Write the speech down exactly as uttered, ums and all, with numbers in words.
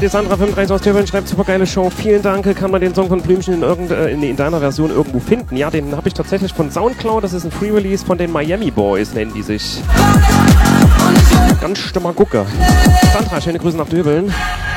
die Sandra fünfunddreißig aus Döbeln schreibt, super geile Show, vielen Dank. Kann man den Song von Blümchen in, irgend, äh, in, in deiner Version irgendwo finden? Ja, den habe ich tatsächlich von Soundcloud, das ist ein Free-Release von den Miami Boys, nennen die sich. Ganz stimmer Gucker. Sandra, schöne Grüße nach Döbeln.